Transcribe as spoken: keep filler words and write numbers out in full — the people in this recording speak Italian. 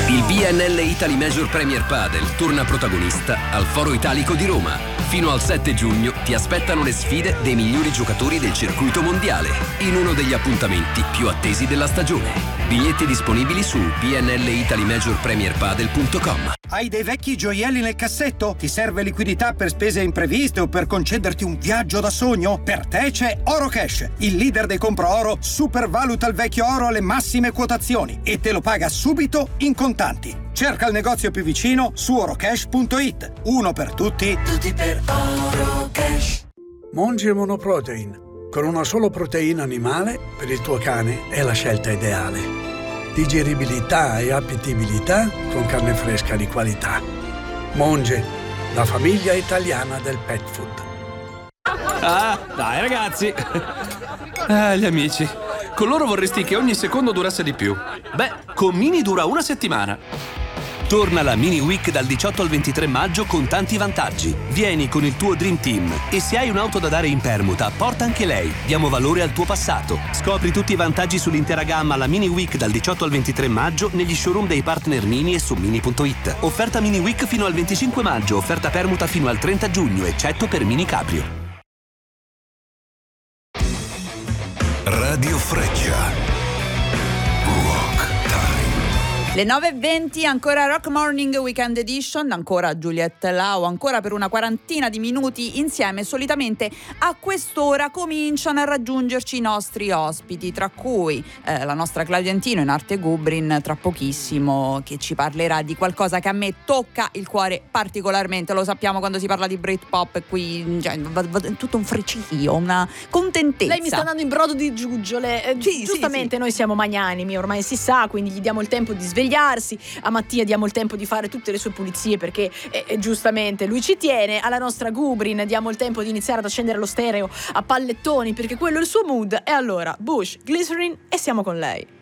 Il B N L Italy Major Premier Padel torna protagonista al Foro Italico di Roma. Fino al sette giugno ti aspettano le sfide dei migliori giocatori del circuito mondiale in uno degli appuntamenti più attesi della stagione. Biglietti disponibili su b n l italy major premier padel punto com. Hai dei vecchi gioielli nel cassetto? Ti serve liquidità per spese impreviste o per concederti un viaggio da sogno? Per te c'è Oro Cash, il leader dei compra oro, supervaluta il vecchio oro alle massime quotazioni e te lo paga subito in contanti. Cerca il negozio più vicino su orocash punto it. Uno per tutti, tutti per Orocash. Monge Monoprotein. Con una sola proteina animale, per il tuo cane è la scelta ideale. Digeribilità e appetibilità con carne fresca di qualità. Monge, la famiglia italiana del pet food. Ah, dai ragazzi. Ah, gli amici. Con loro vorresti che ogni secondo durasse di più. Beh, con Mini dura una settimana. Torna la Mini Week dal diciotto al ventitré maggio con tanti vantaggi. Vieni con il tuo Dream Team e se hai un'auto da dare in permuta, porta anche lei. Diamo valore al tuo passato. Scopri tutti i vantaggi sull'intera gamma alla Mini Week dal diciotto al ventitré maggio negli showroom dei partner Mini e su mini punto it. Offerta Mini Week fino al venticinque maggio, offerta permuta fino al trenta giugno, eccetto per Mini Cabrio. Radio Freccia. Le nove e venti, ancora Rock Morning Weekend Edition, ancora Juliette Lau, ancora per una quarantina di minuti insieme. Solitamente a quest'ora cominciano a raggiungerci i nostri ospiti, tra cui eh, la nostra Claudia Antino in arte Gubrin tra pochissimo, che ci parlerà di qualcosa che a me tocca il cuore particolarmente. Lo sappiamo quando si parla di Britpop, qui cioè, va, va, tutto un frecio, una contentezza. Lei mi sta dando in brodo di giuggiole. Eh, sì, giustamente sì, sì. Noi siamo magnanimi, ormai si sa, quindi gli diamo il tempo di svegliarsi. A Mattia diamo il tempo di fare tutte le sue pulizie perché eh, eh, giustamente lui ci tiene. Alla nostra Gubrin diamo il tempo di iniziare ad accendere lo stereo a pallettoni perché quello è il suo mood. E allora Bush, Glycerin e siamo con lei.